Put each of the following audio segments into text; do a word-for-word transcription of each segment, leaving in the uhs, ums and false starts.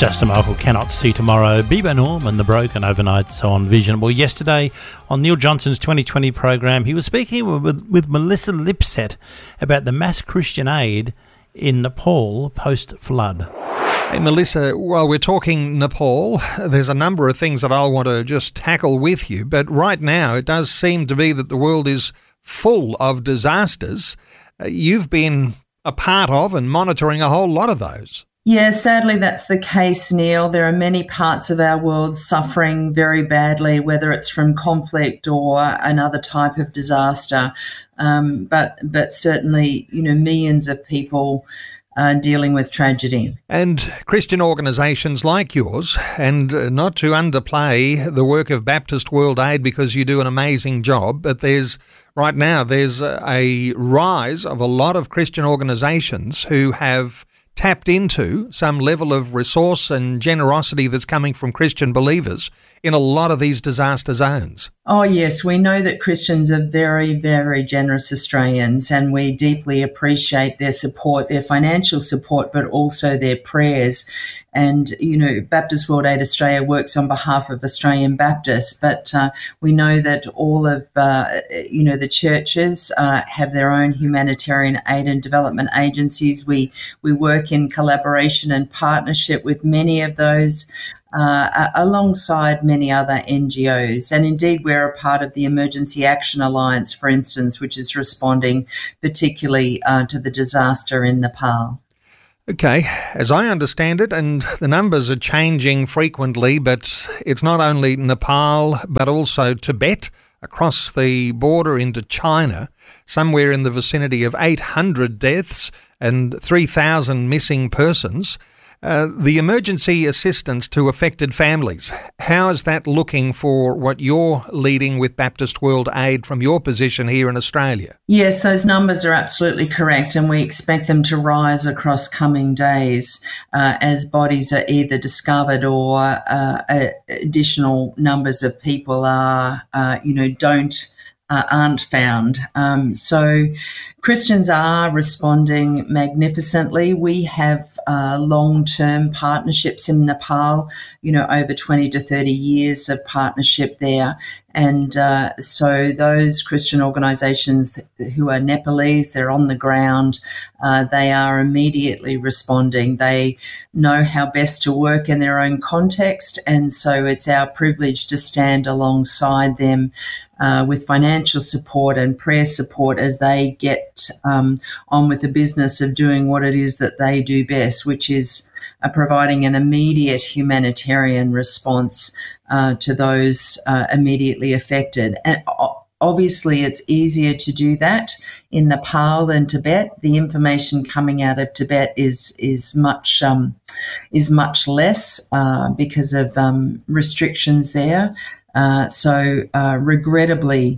Justin Michael, Cannot See Tomorrow. Bebo Norm and The Broken overnight, so on Vision. Well, yesterday on Neil Johnson's twenty twenty program, he was speaking with, with Melissa Lipset about the mass Christian aid in Nepal post-flood. Hey, Melissa, while we're talking Nepal, there's a number of things that I want to just tackle with you. But right now, it does seem to be that the world is full of disasters. Uh, you've been a part of and monitoring a whole lot of those. Yeah, sadly that's the case, Neil. There are many parts of our world suffering very badly, whether it's from conflict or another type of disaster. Um, but but certainly, you know, millions of people are dealing with tragedy. And Christian organisations like yours, and uh, not to underplay the work of Baptist World Aid because you do an amazing job, but there's right now there's a rise of a lot of Christian organisations who have tapped into some level of resource and generosity that's coming from Christian believers in a lot of these disaster zones. Oh, yes. We know that Christians are very, very generous Australians, and we deeply appreciate their support, their financial support, but also their prayers. And, you know, Baptist World Aid Australia works on behalf of Australian Baptists, but uh, we know that all of, uh, you know, the churches uh, have their own humanitarian aid and development agencies. We, we work in collaboration and partnership with many of those Uh, alongside many other N G Os. And indeed, we're a part of the Emergency Action Alliance, for instance, which is responding particularly uh, to the disaster in Nepal. Okay, as I understand it, and the numbers are changing frequently, but it's not only Nepal, but also Tibet, across the border into China, somewhere in the vicinity of eight hundred deaths and three thousand missing persons. Uh, the emergency assistance to affected families, how is that looking for what you're leading with Baptist World Aid from your position here in Australia? Yes, those numbers are absolutely correct, and we expect them to rise across coming days uh, as bodies are either discovered or uh, additional numbers of people are, uh, you know, don't Uh, aren't found. Um, so Christians are responding magnificently. We have uh, long-term partnerships in Nepal, you know, over twenty to thirty years of partnership there. And uh, so those Christian organisations who are Nepalese, they're on the ground, uh, they are immediately responding. They know how best to work in their own context, and so it's our privilege to stand alongside them Uh, with financial support and prayer support as they get um, on with the business of doing what it is that they do best, which is uh, providing an immediate humanitarian response uh, to those uh, immediately affected. And obviously it's easier to do that in Nepal than Tibet. The information coming out of Tibet is is much um, is much less uh, because of um, restrictions there. Uh, so, uh, regrettably,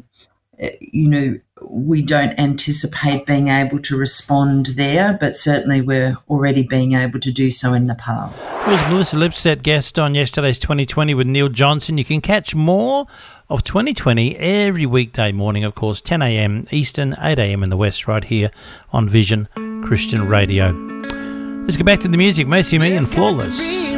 you know, we don't anticipate being able to respond there, but certainly we're already being able to do so in Nepal. It was Melissa Lipset, guest on yesterday's twenty twenty with Neil Johnson. You can catch more of twenty twenty every weekday morning, of course, ten a.m. Eastern, eight a.m. in the West, right here on Vision Christian Radio. Let's get back to the music. Mercy Me and Flawless.